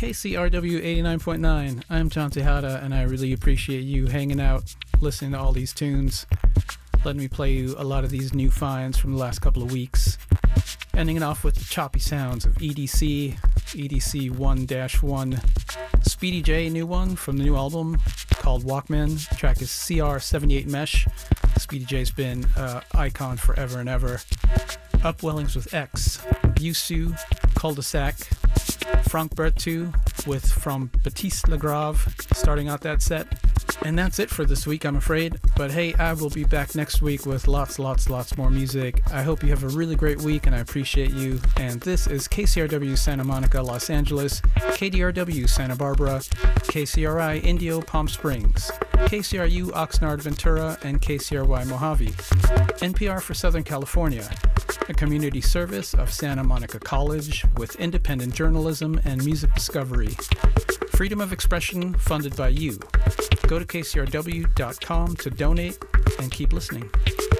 KCRW 89.9. I'm John Tejada, and I really appreciate you hanging out, listening to all these tunes, letting me play you a lot of these new finds from the last couple of weeks. Ending it off with the choppy sounds of EDC 1-1, Speedy J, new one from the new album called Walkman. The track is CR78 Mesh. Speedy J's been an icon forever and ever. Upwellings with X, Yusu, Cul-de-sac, Frank Bertu with From Baptiste Lagrave, starting out that set. And that's it for this week, I'm afraid. But hey, I will be back next week with lots more music. I hope you have a really great week, and I appreciate you. And this is KCRW Santa Monica, Los Angeles, KDRW Santa Barbara, KCRI Indio Palm Springs, KCRU Oxnard Ventura, and KCRY Mojave. NPR for Southern California, a community service of Santa Monica College with independent journalism and music discovery. Freedom of expression funded by you. Go to kcrw.com to donate and keep listening.